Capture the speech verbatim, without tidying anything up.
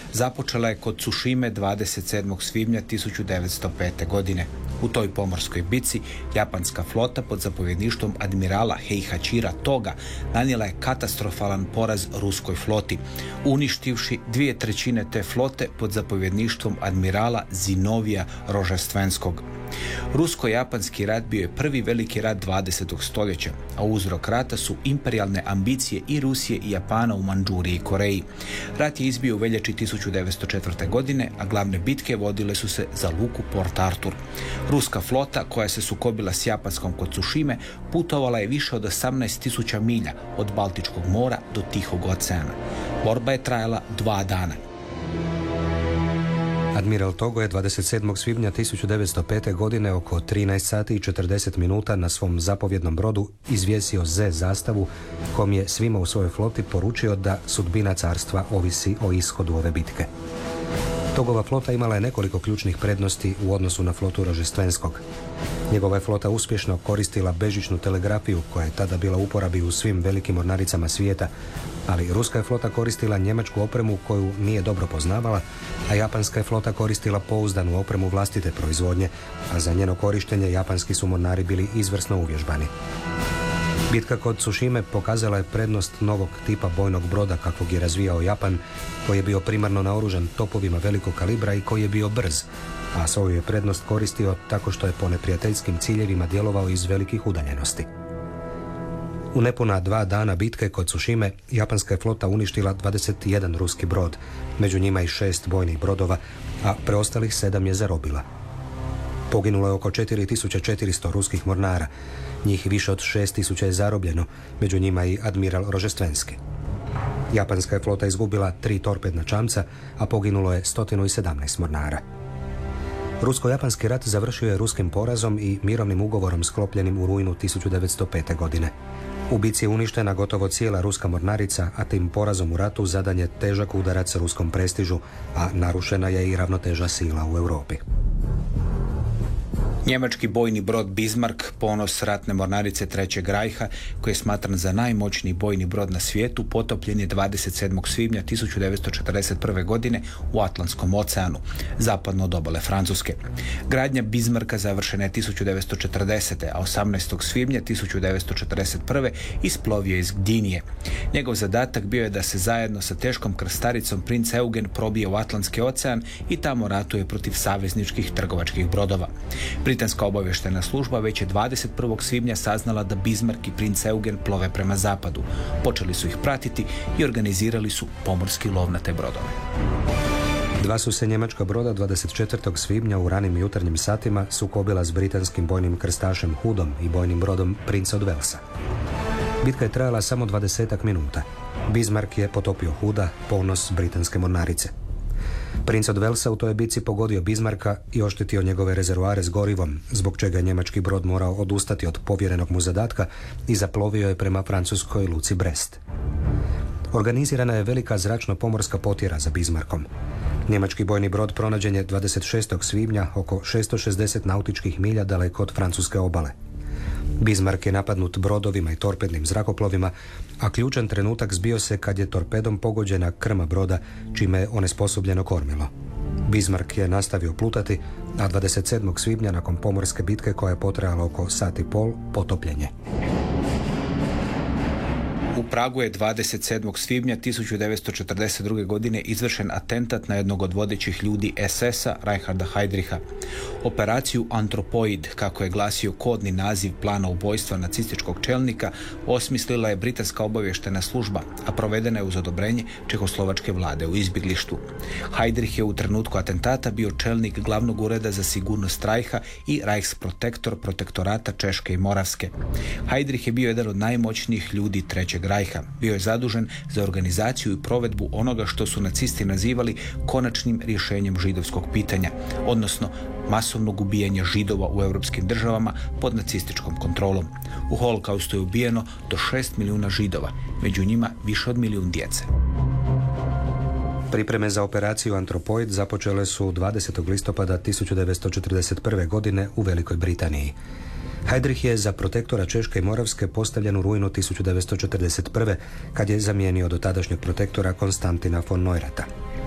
Započela je kod Tsushime dvadeset sedmog svibnja tisuću devetsto pete. godine. U toj pomorskoj bici japanska flota pod zapovjedništvom admirala Heihachira Toga nanijela je katastrofalan poraz ruskoj floti, uništivši dvije trećine te flote pod zapovjedništvom admirala Zinovija Rožestvenskog. Rusko-japanski rat bio je prvi veliki rat dvadesetog stoljeća, a uzrok rata su imperijalne ambicije i Rusije i Japana u Mandžuriji i Koreji. Rat je izbio u veljači tisuću devetsto četvrte. godine, a glavne bitke vodile su se za luku Port Arthur. Ruska flota, koja se sukobila s japanskom kod Tsushime, putovala je više od osamnaest tisuća milja od Baltičkog mora do Tihog oceana. Borba je trajala dva dana. Admiral Togo je dvadeset sedmog svibnja tisuću devetsto pete. godine oko trinaest sati i četrdeset minuta na svom zapovjednom brodu izvjesio Z zastavu, kom je svima u svojoj floti poručio da sudbina carstva ovisi o ishodu ove bitke. Togova flota imala je nekoliko ključnih prednosti u odnosu na flotu Rožestvenskog. Njegova je flota uspješno koristila bežičnu telegrafiju koja je tada bila u uporabi u svim velikim mornaricama svijeta, ali ruska je flota koristila njemačku opremu koju nije dobro poznavala, a japanska je flota koristila pouzdanu opremu vlastite proizvodnje, a za njeno korištenje japanski su mornari bili izvrsno uvježbani. Bitka kod Tsushime pokazala je prednost novog tipa bojnog broda kakvog je razvijao Japan, koji je bio primarno naoružan topovima velikog kalibra i koji je bio brz, a svoju je prednost koristio tako što je po neprijateljskim ciljevima djelovao iz velikih udaljenosti. U nepuna dva dana bitke kod Tsushime, japanska je flota uništila dvadeset jedan ruski brod, među njima i šest bojnih brodova, a preostalih sedam je zarobila. Poginulo je oko četiri tisuće četiristo ruskih mornara, njih više od šest tisuća je zarobljeno, među njima i admiral Rožestvenski. Japanska je flota izgubila tri torpedna čamca, a poginulo je sto sedamnaest mornara. Rusko-japanski rat završio je ruskim porazom i mirovnim ugovorom sklopljenim u rujnu tisuću devetsto pete. godine. U bici je uništena gotovo cijela ruska mornarica, a tim porazom u ratu zadan je težak udarac ruskom prestižu, a narušena je i ravnoteža sila u Europi. Njemački bojni brod Bismarck, ponos ratne mornarice Trećeg rajha, koji je smatran za najmoćniji bojni brod na svijetu, potopljen je dvadeset sedmog svibnja tisuću devetsto četrdeset prve. godine u Atlantskom oceanu, zapadno od obale Francuske. Gradnja Bismarcka završena je tisuću devetsto četrdesete. a osamnaestog svibnja tisuću devetsto četrdeset prve. isplovio iz Gdinije. Njegov zadatak bio je da se zajedno sa teškom krstaricom Princ Eugen probije u Atlantski ocean i tamo ratuje protiv savezničkih trgovačkih brodova. Britanska obavještajna služba već je dvadeset prvog svibnja saznala da Bismarck i Princ Eugen plove prema zapadu. Počeli su ih pratiti i organizirali su pomorski lov na te brodove. Dva su se njemačka broda dvadeset četvrtog svibnja u ranim jutarnjim satima sukobila s britanskim bojnim krstašem Hoodom i bojnim brodom Prince od Walesa. Bitka je trajala samo dvadesetak minuta. Bismarck je potopio Hooda, ponos britanske mornarice. Princ od Walesa u toj bici pogodio Bismarcka i oštetio njegove rezervoare s gorivom, zbog čega je njemački brod morao odustati od povjerenog mu zadatka i zaplovio je prema francuskoj luci Brest. Organizirana je velika zračno-pomorska potjera za Bismarckom. Njemački bojni brod pronađen je dvadeset šestog svibnja oko šesto šezdeset nautičkih milja daleko od francuske obale. Bismarck je napadnut brodovima i torpednim zrakoplovima, a ključan trenutak zbio se kad je torpedom pogođena krma broda, čime je onesposobljeno kormilo. Bismarck je nastavio plutati, a dvadeset sedmog svibnja nakon pomorske bitke koja je potrajala oko sat i pol, potopljen je. U Pragu je dvadeset sedmog svibnja tisuću devetsto četrdeset druge. godine izvršen atentat na jednog od vodećih ljudi es es a, Reinharda Heydricha. Operaciju Antropoid, kako je glasio kodni naziv plana ubojstva nacističkog čelnika, osmislila je britanska obavještajna služba, a provedena je uz odobrenje čehoslovačke vlade u izbjeglištvu. Heydrich je u trenutku atentata bio čelnik glavnog ureda za sigurnost Reicha i Reichsprotektor protektorata Češke i Moravske. Heydrich je bio jedan od najmoćnijih ljudi Trećeg Rajha. Bio je zadužen za organizaciju i provedbu onoga što su nacisti nazivali konačnim rješenjem židovskog pitanja, odnosno masovnog ubijanja židova u europskim državama pod nacističkom kontrolom. U holokaustu je ubijeno do šest milijuna židova, među njima više od milijun djece. Pripreme za operaciju Antropoid započele su dvadesetog listopada tisuću devetsto četrdeset prve. godine u Velikoj Britaniji. Heydrich je za protektora Češke i Moravske postavljen u rujnu tisuću devetsto četrdeset prve. kad je zamijenio dotadašnjeg protektora Konstantina von Neurathta.